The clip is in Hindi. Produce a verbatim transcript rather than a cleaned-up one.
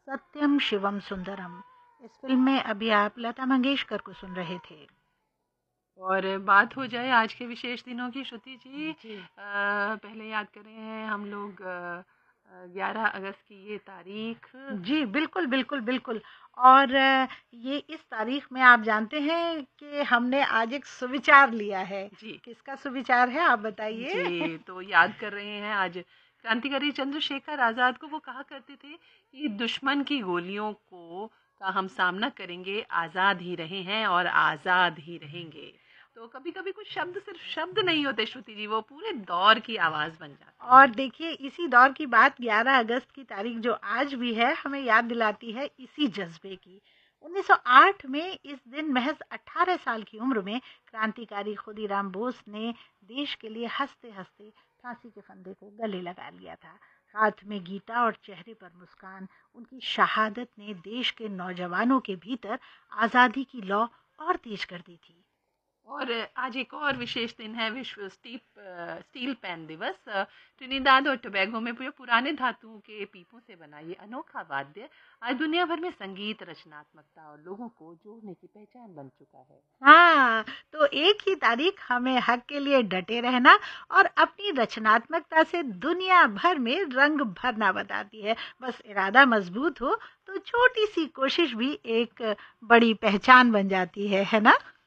सत्यम शिवम सुंदरम। इस फिल्म में अभी आप लता मंगेशकर को सुन रहे थे। और बात हो जाए आज के विशेष दिनों की, श्रुति जी, जी आ, पहले याद करें हैं हम लोग ग्यारह अगस्त की ये तारीख। जी बिल्कुल बिल्कुल बिल्कुल। और अ, ये इस तारीख में आप जानते हैं कि हमने आज एक सुविचार लिया है। जी किसका सुविचार है आप बताइए। जी, तो याद कर रहे हैं आज क्रांतिकारी चंद्रशेखर आज़ाद को। वो कहा करते थे कि दुश्मन की गोलियों को का हम सामना करेंगे, आज़ाद ही रहे हैं और आज़ाद ही रहेंगे। तो कभी कभी कुछ शब्द सिर्फ शब्द नहीं होते श्रुति जी, वो पूरे दौर की आवाज़ बन जाते और हैं। देखिए इसी दौर की बात ग्यारह अगस्त की तारीख जो आज भी है हमें याद दिलाती है इसी जज्बे की। उन्नीस सौ आठ में इस दिन महज अठारह साल की उम्र में क्रांतिकारी खुदीराम बोस ने देश के लिए हंसते हंसते फांसी के फंदे को गले लगा लिया था। हाथ में गीता और चेहरे पर मुस्कान, उनकी शहादत ने देश के नौजवानों के भीतर आज़ादी की लौ और तेज कर दी थी। और आज एक और विशेष दिन है, विश्व स्टीप स्टील पैन दिवस। ट्रिनिदाद और टोबैगो में पूरे पुराने धातुओं के पीपों से बना ये अनोखा वाद्य आज दुनिया भर में संगीत, रचनात्मकता और लोगों को जोड़ने की पहचान बन चुका है। हाँ, तो एक ही तारीख हमें हक के लिए डटे रहना और अपनी रचनात्मकता से दुनिया भर में रंग भरना बताती है। बस इरादा मजबूत हो तो छोटी सी कोशिश भी एक बड़ी पहचान बन जाती है, है ना?